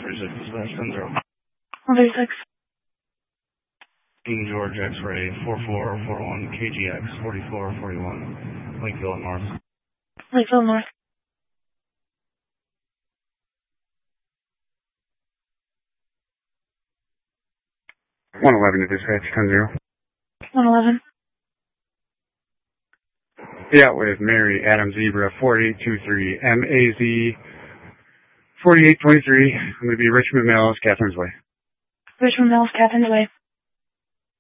136, dispatch 10-0. 136. King George X-ray 4441 KGX 4441 Lakeville North. Lakeville North. 111 to dispatch 10-0. 111. Yeah, with Mary Adam Zebra 4823 MAZ 4823. I'm going to be Richmond Mills, Catherine's Way. Richmond Mills, Catherine's Way.